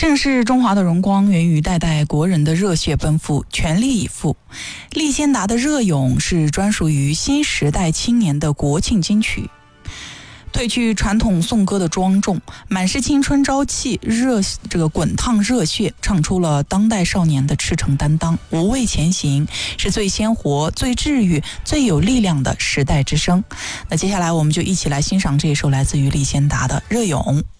盛世中华的荣光源于代代国人的热血奔赴、全力以赴。利先达的《热咏》是专属于新时代青年的国庆金曲。褪去传统颂歌的庄重，满是青春朝气，滚烫热血，唱出了当代少年的赤诚担当、无畏前行，是最鲜活、最治愈、最有力量的时代之声。那接下来我们就一起来欣赏这一首来自于利先达的《热咏》。